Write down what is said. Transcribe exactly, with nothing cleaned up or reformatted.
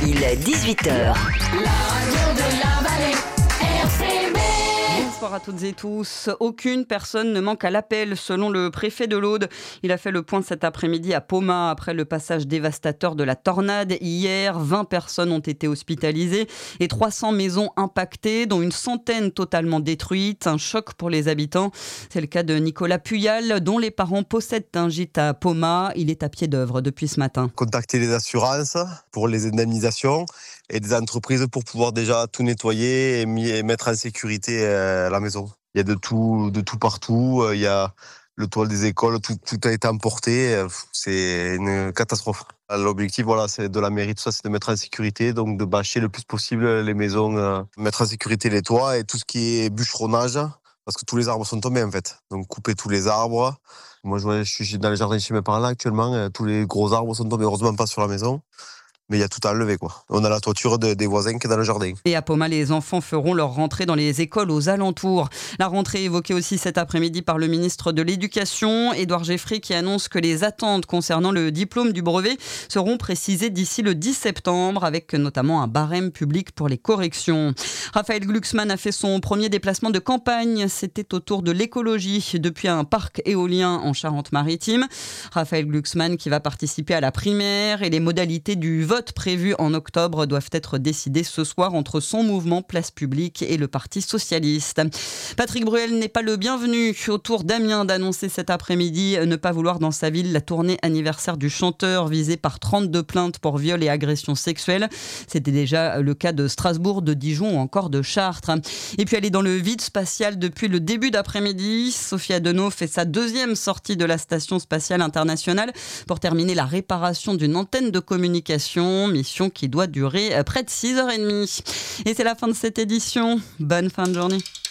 Il est dix-huit heures. La radio de la vallée, R C B. Bonsoir à toutes et tous. Aucune personne ne manque à l'appel selon le préfet de l'Aude. Il a fait le point cet après-midi à Pomat après le passage dévastateur de la tornade. Hier, vingt personnes ont été hospitalisées et trois cents maisons impactées, dont une centaine totalement détruites. Un choc pour les habitants. C'est le cas de Nicolas Puyal, dont les parents possèdent un gîte à Pomat. Il est à pied d'œuvre depuis ce matin. Contacter les assurances pour les indemnisations et des entreprises pour pouvoir déjà tout nettoyer et, mis, et mettre en sécurité euh, la maison. Il y a de tout, de tout partout. Il y a le toit des écoles, tout, tout a été emporté. C'est une catastrophe. L'objectif, voilà, c'est de la mairie, tout ça, c'est de mettre en sécurité, donc de bâcher le plus possible les maisons, euh, mettre en sécurité les toits et tout ce qui est bûcheronnage, parce que tous les arbres sont tombés en fait. Donc couper tous les arbres. Moi, je, je suis dans le jardin chez mes parents là actuellement. Tous les gros arbres sont tombés, heureusement pas sur la maison. Mais il y a tout à enlever, quoi. On a la toiture de, des voisins qui est dans le jardin. Et à Pomat, les enfants feront leur rentrée dans les écoles aux alentours. La rentrée évoquée aussi cet après-midi par le ministre de l'Éducation, Édouard Geffry, qui annonce que les attentes concernant le diplôme du brevet seront précisées d'ici le dix septembre, avec notamment un barème public pour les corrections. Raphaël Glucksmann a fait son premier déplacement de campagne. C'était autour de l'écologie depuis un parc éolien en Charente-Maritime. Raphaël Glucksmann qui va participer à la primaire et les modalités du vote prévus en octobre doivent être décidés ce soir entre son mouvement Place Publique et le Parti Socialiste. Patrick Bruel n'est pas le bienvenu. Au tour d'Amiens d'annoncer cet après-midi ne pas vouloir dans sa ville la tournée anniversaire du chanteur visé par trente-deux plaintes pour viol et agression sexuelle. C'était déjà le cas de Strasbourg, de Dijon ou encore de Chartres. Et puis elle est dans le vide spatial depuis le début d'après-midi. Sophie Adenau fait sa deuxième sortie de la Station Spatiale Internationale pour terminer la réparation d'une antenne de communication. Mission qui doit durer près de six heures trente. Et c'est la fin de cette édition. Bonne fin de journée.